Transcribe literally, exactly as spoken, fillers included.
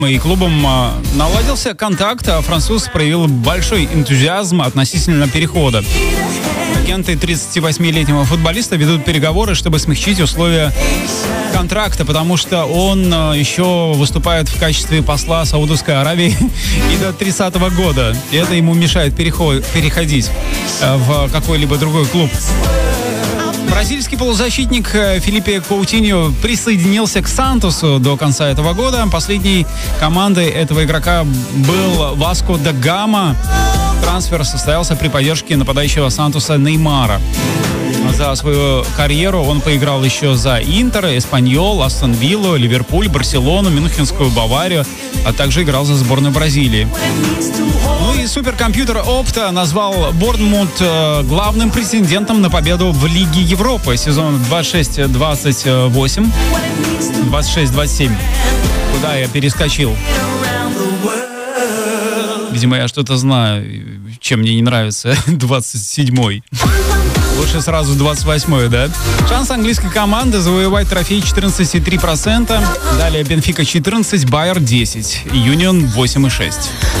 и клубом наладился контакт, а француз проявил большой энтузиазм относительно перехода. Агенты тридцативосьмилетнего футболиста ведут переговоры, чтобы смягчить условия контракта, потому что он еще выступает в качестве посла Саудовской Аравии и до тридцатого года. И это ему мешает переход, переходить в какой-либо другой клуб. Бразильский полузащитник Филиппе Коутиньо присоединился к Сантосу до конца этого года. Последней командой этого игрока был Васко да Гама. Трансфер состоялся при поддержке нападающего Сантоса Неймара. За свою карьеру он поиграл еще за Интер, Эспаньол, Астон Виллу, Ливерпуль, Барселону, Мюнхенскую Баварию, а также играл за сборную Бразилии. Ну и суперкомпьютер Opta назвал Борнмут главным претендентом на победу в Лиге Европы сезон двадцать шесть двадцать восемь. двадцать шесть двадцать семь. Куда я перескочил? Видимо, я что-то знаю, чем мне не нравится двадцать седьмой. Лучше сразу двадцать восьмой, да? Шанс английской команды завоевать трофей четырнадцать целых три десятых процента. Далее Бенфика четырнадцать, Байер десять, Юнион восемь целых шесть.